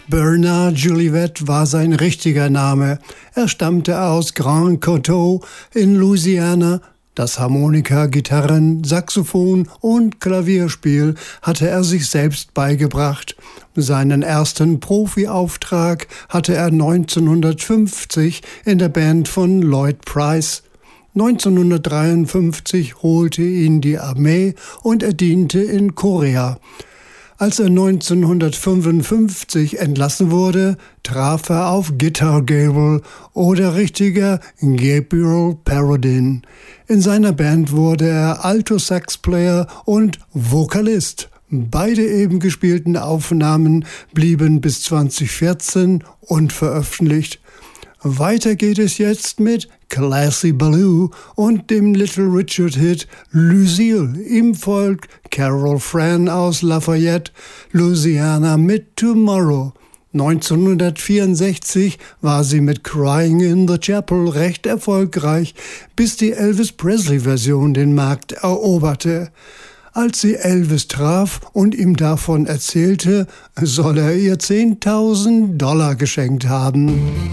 Bernard Jolivet war sein richtiger Name. Er stammte aus Grand Coteau in Louisiana. Das Harmonika, Gitarren, Saxophon und Klavierspiel hatte er sich selbst beigebracht. Seinen ersten Profiauftrag hatte er 1950 in der Band von Lloyd Price. 1953 holte ihn die Armee und er diente in Korea. Als er 1955 entlassen wurde, traf er auf Guitar Gabriel oder richtiger Gabriel Parodin. In seiner Band wurde er Alto-Sax-Player und Vokalist. Beide eben gespielten Aufnahmen blieben bis 2014 unveröffentlicht. Weiter geht es jetzt mit Classy Baloo und dem Little Richard-Hit Lucille. Ihm folgt Carol Fran aus Lafayette, Louisiana mit Tomorrow. 1964 war sie mit Crying in the Chapel recht erfolgreich, bis die Elvis Presley-Version den Markt eroberte. Als sie Elvis traf und ihm davon erzählte, soll er ihr $10.000 geschenkt haben.